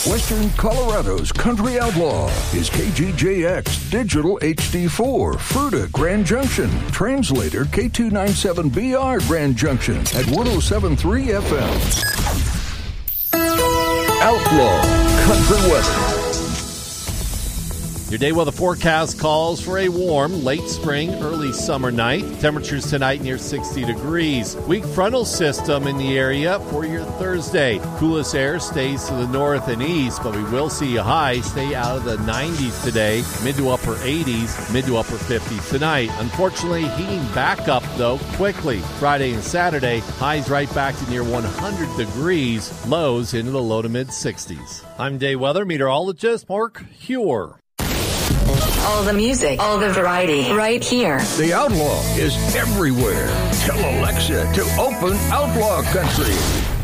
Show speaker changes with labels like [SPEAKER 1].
[SPEAKER 1] Western Colorado's Country Outlaw is KGJX Digital HD4, Fruita, Grand Junction. Translator K297BR, Grand Junction at 107.3 FM. Outlaw Country Weather.
[SPEAKER 2] Your day weather forecast calls for a warm, late spring, early summer night. Temperatures tonight near 60 degrees. Weak frontal system in the area for your Thursday. Coolest air stays to the north and east, but we will see a high stay out of the 90s today, mid to upper 80s, mid to upper 50s tonight. Unfortunately, heating back up, though, quickly. Friday and Saturday, highs right back to near 100 degrees, lows into the low to mid 60s. I'm day weather meteorologist Mark Huer.
[SPEAKER 3] All the music, all the variety, right here.
[SPEAKER 1] The Outlaw is everywhere. Tell Alexa to open Outlaw Country.